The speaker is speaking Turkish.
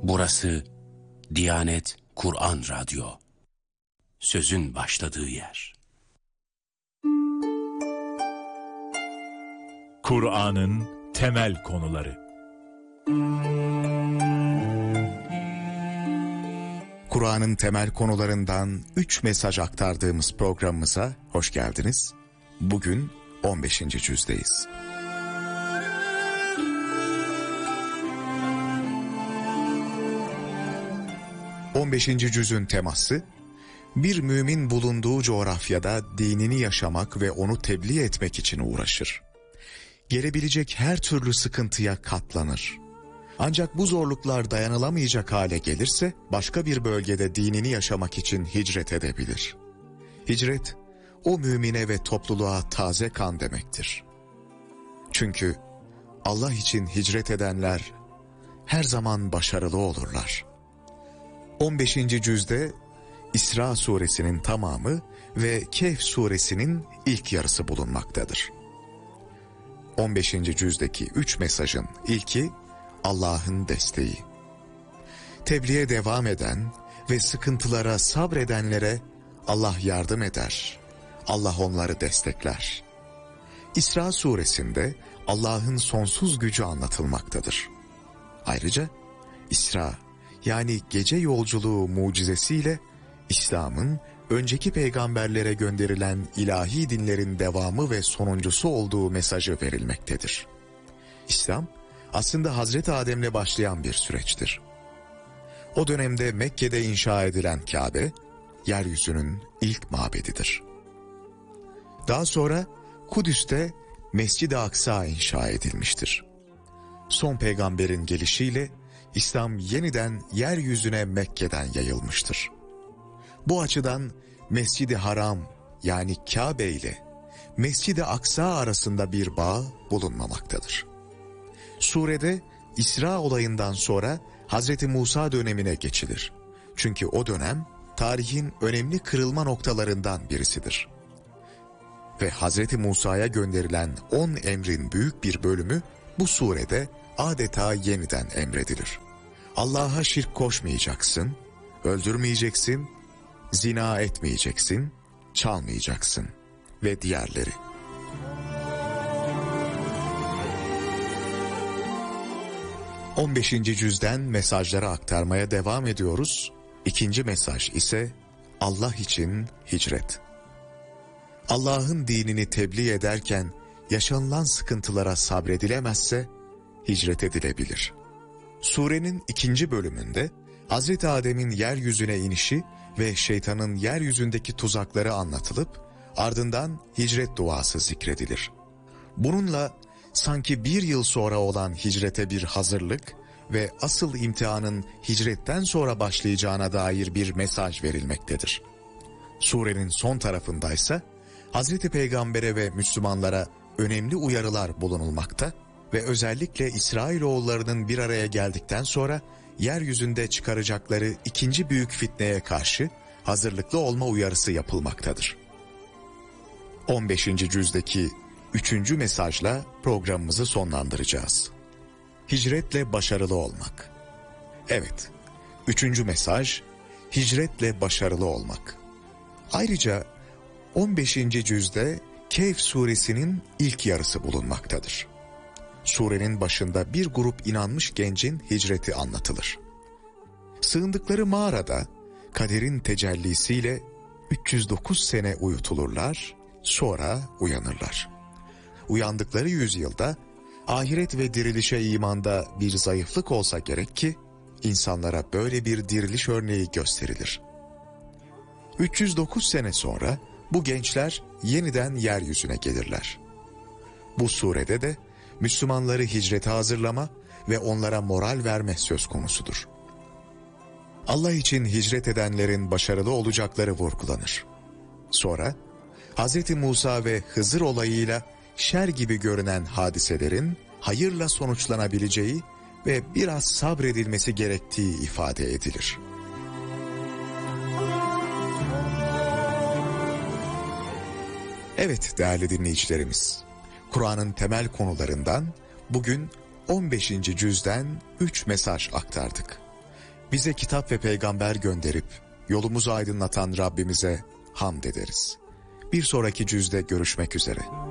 Burası Diyanet Kur'an Radyo. Sözün başladığı yer. Kur'an'ın temel konuları. Kur'an'ın temel konularından 3 mesaj aktardığımız programımıza hoş geldiniz. Bugün 15. cüzdeyiz. ...15. cüzün teması... ...bir mümin bulunduğu coğrafyada dinini yaşamak ve onu tebliğ etmek için uğraşır. Gelebilecek her türlü sıkıntıya katlanır. Ancak bu zorluklar dayanılamayacak hale gelirse... ...başka bir bölgede dinini yaşamak için hicret edebilir. Hicret, o mümine ve topluluğa taze kan demektir. Çünkü Allah için hicret edenler... ...her zaman başarılı olurlar. 15. cüzde İsra suresinin tamamı ve Kehf suresinin ilk yarısı bulunmaktadır. 15. cüzdeki 3 mesajın ilki Allah'ın desteği. Tebliğe devam eden ve sıkıntılara sabredenlere Allah yardım eder. Allah onları destekler. İsra suresinde Allah'ın sonsuz gücü anlatılmaktadır. Ayrıca İsra, yani gece yolculuğu mucizesiyle İslam'ın önceki peygamberlere gönderilen ilahi dinlerin devamı ve sonuncusu olduğu mesajı verilmektedir. İslam aslında Hazreti Adem'le başlayan bir süreçtir. O dönemde Mekke'de inşa edilen Kabe, yeryüzünün ilk mabedidir. Daha sonra Kudüs'te Mescid-i Aksa inşa edilmiştir. Son peygamberin gelişiyle İslam yeniden yeryüzüne Mekke'den yayılmıştır. Bu açıdan Mescid-i Haram yani Kabe ile Mescid-i Aksa arasında bir bağ bulunmamaktadır. Surede İsra olayından sonra Hazreti Musa dönemine geçilir. Çünkü o dönem tarihin önemli kırılma noktalarından birisidir. Ve Hazreti Musa'ya gönderilen 10 emrin büyük bir bölümü bu surede adeta yeniden emredilir. Allah'a şirk koşmayacaksın, öldürmeyeceksin, zina etmeyeceksin, çalmayacaksın ve diğerleri. On 15. cüzden mesajları aktarmaya devam ediyoruz. İkinci mesaj ise Allah için hicret. Allah'ın dinini tebliğ ederken yaşanılan sıkıntılara sabredilemezse hicret edilebilir. Surenin 2. bölümünde Hazreti Adem'in yeryüzüne inişi ve şeytanın yeryüzündeki tuzakları anlatılıp ardından hicret duası zikredilir. Bununla sanki 1 yıl sonra olan hicrete bir hazırlık ve asıl imtihanın hicretten sonra başlayacağına dair bir mesaj verilmektedir. Surenin son tarafındaysa Hazreti Peygamber'e ve Müslümanlara önemli uyarılar bulunulmakta ve özellikle İsrailoğullarının bir araya geldikten sonra yeryüzünde çıkaracakları 2. büyük fitneye karşı hazırlıklı olma uyarısı yapılmaktadır. 15. cüzdeki 3. mesajla programımızı sonlandıracağız. Hicretle başarılı olmak. Evet, 3. mesaj hicretle başarılı olmak. Ayrıca 15. cüzde Kehf suresinin ilk yarısı bulunmaktadır. Surenin başında bir grup inanmış gencin hicreti anlatılır. Sığındıkları mağarada kaderin tecellisiyle 309 sene uyutulurlar, sonra uyanırlar. Uyandıkları yüzyılda ahiret ve dirilişe imanda bir zayıflık olsa gerek ki insanlara böyle bir diriliş örneği gösterilir. 309 sene sonra bu gençler yeniden yeryüzüne gelirler. Bu surede de Müslümanları hicrete hazırlama ve onlara moral verme söz konusudur. Allah için hicret edenlerin başarılı olacakları vurgulanır. Sonra Hz. Musa ve Hızır olayıyla şer gibi görünen hadiselerin hayırla sonuçlanabileceği ve biraz sabredilmesi gerektiği ifade edilir. Evet değerli dinleyicilerimiz, Kur'an'ın temel konularından bugün 15. cüzden 3 mesaj aktardık. Bize kitap ve peygamber gönderip yolumuzu aydınlatan Rabbimize hamd ederiz. Bir sonraki cüzde görüşmek üzere.